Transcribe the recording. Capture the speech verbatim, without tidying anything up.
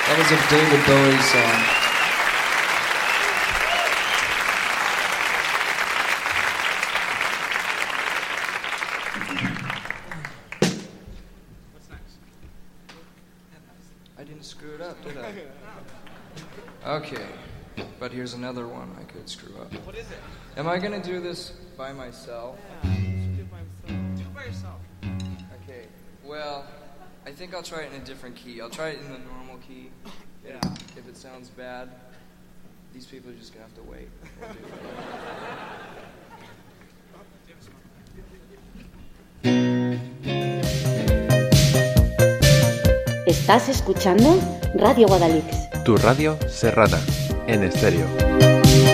That was a David Bowie song. What's next? I didn't screw it up, did I? Okay, but here's another one I could screw up. What is it? Am I gonna do this by myself? Yeah, you should do it by yourself. Do it by yourself. Okay, well, I think I'll try it in a different key. I'll try it in the normal key. Yeah. If it sounds bad, these people are just gonna have to wait. We'll do it. Estás escuchando Radio Guadalix. Tu radio serrana, en estéreo.